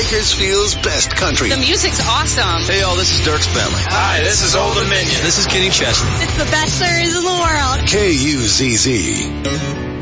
Bakersfield's best country. The music's awesome. Hey, y'all, this is Dirk's Bentley. Hi, this is Old Dominion. This is Kenny Chesney. It's the best there is in the world. KUZZ.